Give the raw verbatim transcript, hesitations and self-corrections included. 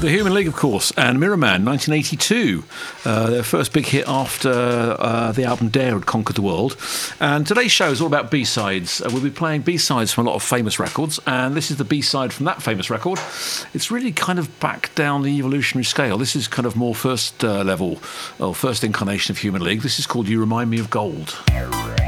The Human League, of course, and Mirror Man, nineteen eighty-two, uh, their first big hit after uh, the album Dare had conquered the world. And today's show is all about B-sides. Uh, we'll be playing B-sides from a lot of famous records, and this is the B-side from that famous record. It's really kind of back down the evolutionary scale. This is kind of more first uh, level, or first incarnation of Human League. This is called You Remind Me of Gold.